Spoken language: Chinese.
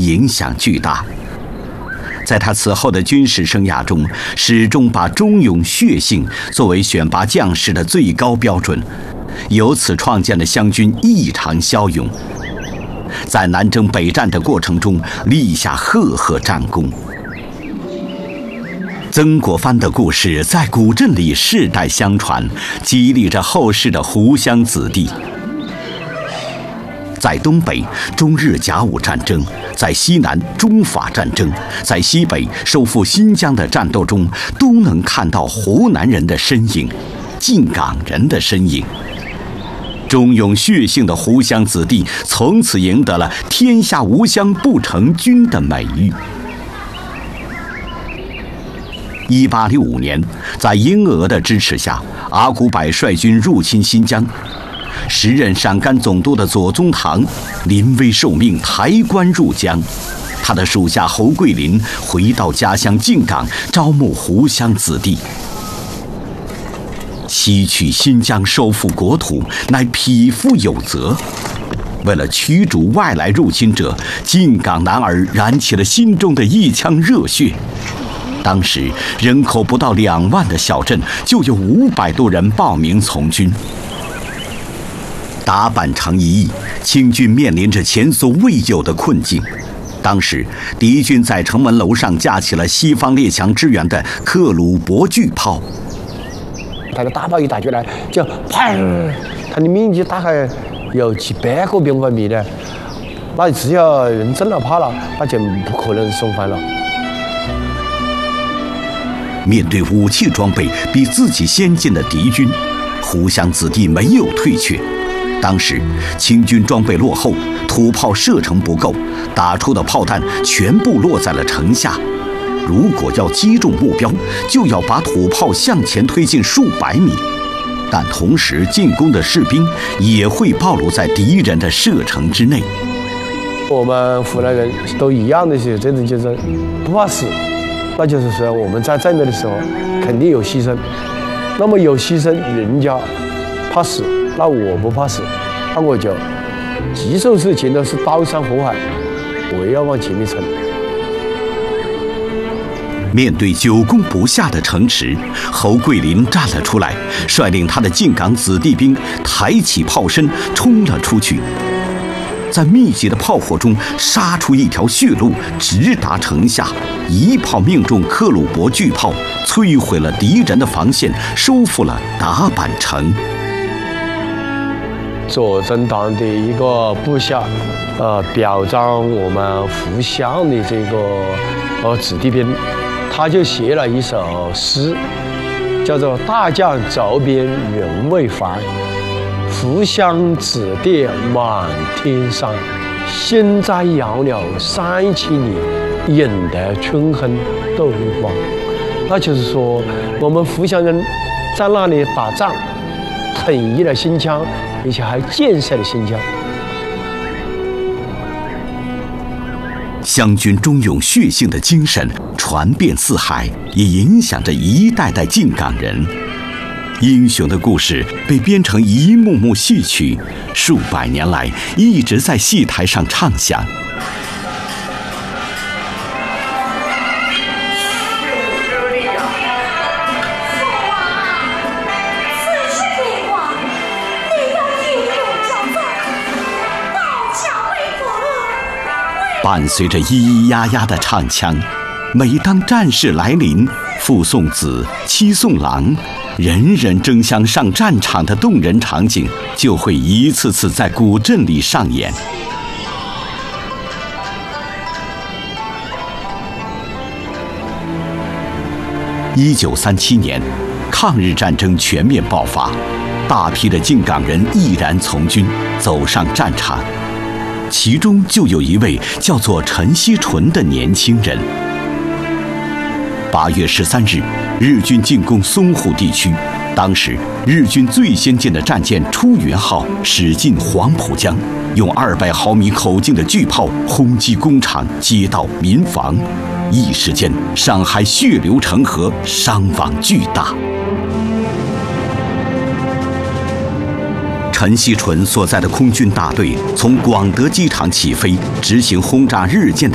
影响巨大。在他此后的军事生涯中，始终把忠勇血性作为选拔将士的最高标准，由此创建了湘军异常骁勇，在南征北战的过程中立下赫赫战功。曾国藩的故事在古镇里世代相传，激励着后世的湖湘子弟。在东北，中日甲午战争；在西南，中法战争；在西北，收复新疆的战斗中，都能看到湖南人的身影，靖港人的身影。忠勇血性的湖湘子弟，从此赢得了“天下无湘不成军”的美誉。1865年，在英俄的支持下，阿古柏率军入侵新疆。时任陕甘总督的左宗棠临危受命抬棺入江，他的属下侯桂林回到家乡靖港，招募湖湘子弟。西取新疆，收复国土，乃匹夫有责。为了驱逐外来入侵者，靖港男儿燃起了心中的一腔热血。当时人口不到2万的小镇，就有500多人报名从军。打板城一役，清军面临着前所未有的困境。当时敌军在城门楼上架起了西方列强支援的克虏伯巨炮， 他的大炮一打出来，就砰，它的面积大概有几百个平方米的，那只要人中了炮了，那就不可能送还了。 面对武器装备比自己先进的敌军，湖湘子弟没有退却。当时清军装备落后，土炮射程不够，打出的炮弹全部落在了城下。如果要击中目标，就要把土炮向前推进数百米，但同时进攻的士兵也会暴露在敌人的射程之内。 我们湖南人都一样的，是这种就是不怕死，那就是说我们在战斗的时候肯定有牺牲，那么有牺牲，人家怕死，那我不怕死，那我就棘手事情都是刀山火海，我要往前面冲。 面对久攻不下的城池，侯桂林站了出来，率领他的靖港子弟兵抬起炮身冲了出去，在密集的炮火中杀出一条血路，直达城下，一炮命中克虏伯巨炮，摧毁了敌人的防线，收复了打板城。 左宗棠的一个部下，表彰我们湖湘的这个子弟兵，他就写了一首诗，叫做《大将走边人未还，湖湘子弟满天山。心在遥了3000里，引得春风斗月光》。那就是说，我们湖湘人在那里打仗，统一了新疆，而且还建设了新疆。 湘军忠勇血性的精神传遍四海，也影响着一代代靖港人。英雄的故事被编成一幕幕戏曲，数百年来一直在戏台上唱响。伴随着咿咿呀呀的唱腔，每当战事来临，父送子，妻送郎，人人争相上战场的动人场景就会一次次在古镇里上演。1937年，抗日战争全面爆发，大批的靖港人毅然从军，走上战场。其中就有一位叫做陈锡纯的年轻人。8月13日，日军进攻淞沪地区，当时日军最先进的战舰出云号驶进黄浦江，用200毫米口径的巨炮轰击工厂、街道、民房，一时间上海血流成河，伤亡巨大。陈锡纯所在的空军大队从广德机场起飞，执行轰炸日舰的